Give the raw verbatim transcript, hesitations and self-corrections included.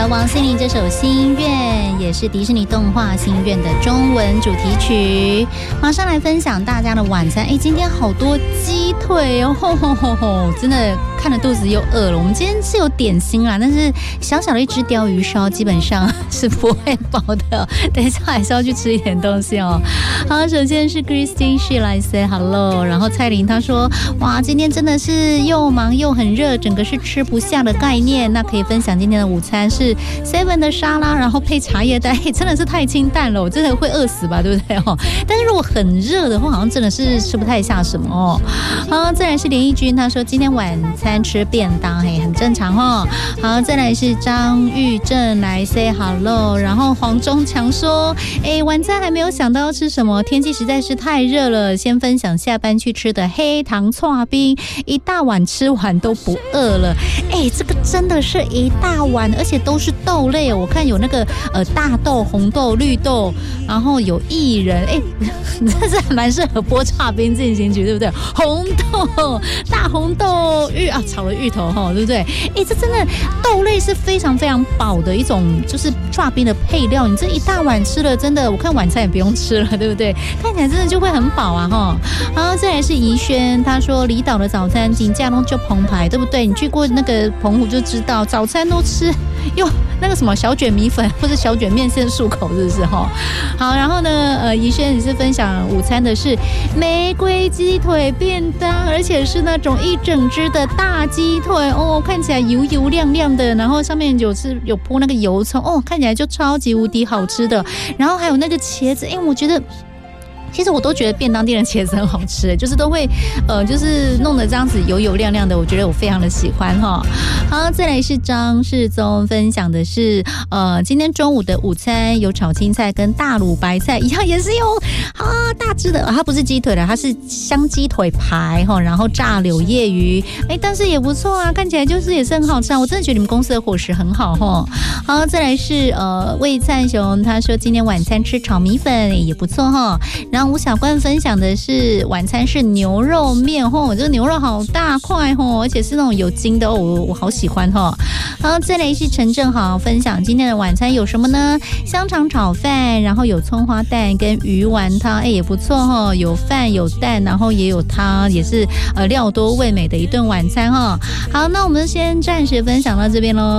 王心凌这首《心愿》也是迪士尼动画《心愿》的中文主题曲。马上来分享大家的晚餐。哎，今天好多鸡腿哦，吼吼吼吼，真的看了肚子又饿了。我们今天是有点心啦，但是小小的一只鲷鱼烧基本上是不会饱的。等一下还是要去吃一点东西哦。好，首先是 Christine She 来 say hello， 然后蔡琳她说：哇，今天真的是又忙又很热，整个是吃不下的概念。那可以分享今天的午餐是 seven 的沙拉，然后配茶叶蛋，真的是太清淡了，我真的会饿死吧，对不对哦？但是如果很热的话，好像真的是吃不太下什么哦。好，再来是连义君，他说今天晚餐吃便当，嘿，很正常哦。好，再来是张玉正来 say hello， 然后黄忠强说，哎，晚餐还没有想到要吃什么，天气实在是太热了，先分享下班去吃的黑糖剉冰，一大碗吃完都不饿了。哎，这个真的是一大碗，而且都是豆类，我看有那个呃大豆、红豆、绿豆，然后有薏仁，哎，这是蛮适合播剉冰进行曲，对不对？红豆、大红豆芋啊，炒了芋头哈，对不对？哎，这真的豆类是非常非常饱的一种，就是剉冰的配料。你这一大碗吃了，真的，我看晚餐也不用吃了，对不对？看起来真的就会很饱啊哈。好，再来是怡轩，他说离岛的早餐景价都就澎湃，对不对？你去过那个澎湖就知道，早餐都吃哟那个什么小卷米粉或者小卷面线漱口，是不是哈？好，然后呢，呃，怡轩你是分享午餐的是玫瑰鸡腿便当，而且是那种一整只的大鸡腿哦，看起来油油亮亮的，然后上面有是有铺那个油葱哦，看起来就超级无敌好吃的。然后还有那个茄子，哎，我觉得。其实我都觉得便当店的茄子很好吃，就是都会，呃，就是弄得这样子油油亮亮的，我觉得我非常的喜欢哈。好，再来是张世宗分享的是，呃，今天中午的午餐有炒青菜跟大卤白菜，一样也是有啊大只的，它不是鸡腿的，它是香鸡腿排哈，然后炸柳叶鱼，哎，但是也不错啊，看起来就是也是很好吃啊，我真的觉得你们公司的伙食很好哈。好，再来是呃魏灿雄，他说今天晚餐吃炒米粉也不错哈。然后吴小冠分享的是晚餐是牛肉面吼，这个牛肉好大块吼，而且是那种有筋的哦，我我好喜欢吼。好，再来是陈正豪分享今天的晚餐有什么呢？香肠炒饭，然后有葱花蛋跟鱼丸汤，哎也不错吼，有饭有蛋，然后也有汤，也是呃料多味美的一顿晚餐哈。好，那我们先暂时分享到这边喽。